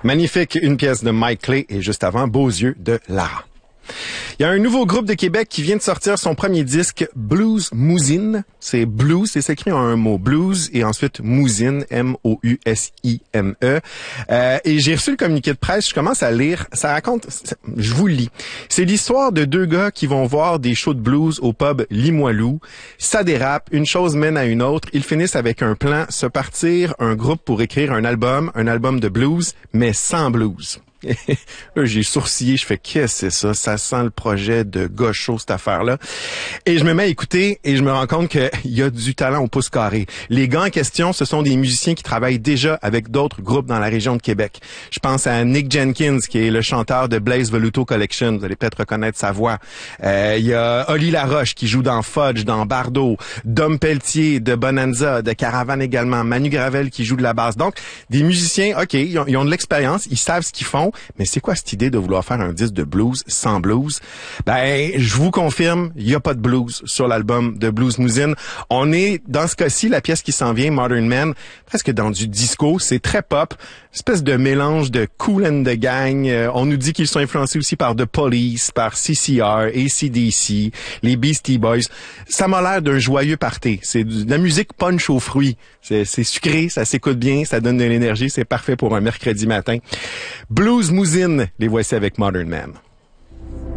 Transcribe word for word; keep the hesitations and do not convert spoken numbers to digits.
Magnifique, une pièce de Mike Clay et juste avant, Beaux yeux de Lara. Il y a un nouveau groupe de Québec qui vient de sortir son premier disque, Blues Mousine. C'est blues, c'est écrit en un mot, blues, et ensuite Mousine, M O U S I N E. Euh, et j'ai reçu le communiqué de presse, je commence à lire, ça raconte, je vous le lis. C'est l'histoire de deux gars qui vont voir des shows de blues au pub Limoilou. Ça dérape, une chose mène à une autre. Ils finissent avec un plan, se partir un groupe pour écrire un album, un album de blues, mais sans blues. Là, j'ai sourcillé, je fais qu'est-ce que c'est ça? Ça sent le projet de gaucho, cette affaire-là. Et je me mets à écouter et je me rends compte qu'il y a du talent au pouce carré. Les gars en question, ce sont des musiciens qui travaillent déjà avec d'autres groupes dans la région de Québec. Je pense à Nick Jenkins, qui est le chanteur de Blaze Voluto Collection. Vous allez peut-être reconnaître sa voix. Euh, il y a Oli Laroche qui joue dans Fudge, dans Bardo. Dom Pelletier de Bonanza, de Caravane également. Manu Gravel qui joue de la basse. Donc, des musiciens, OK, ils ont, ils ont de l'expérience, ils savent ce qu'ils font. Mais c'est quoi cette idée de vouloir faire un disque de blues sans blues? Ben, je vous confirme, il n'y a pas de blues sur l'album de Blues Mousine. On est, dans ce cas-ci, la pièce qui s'en vient, Modern Man, presque dans du disco. C'est très pop, espèce de mélange de Kool and the Gang. Euh, on nous dit qu'ils sont influencés aussi par The Police, par C C R, A C D C, les Beastie Boys. Ça m'a l'air d'un joyeux party. C'est de la musique punch aux fruits. C'est, c'est sucré, ça s'écoute bien, ça donne de l'énergie. C'est parfait pour un mercredi matin. Blues Mousine, les voici avec Modern Man.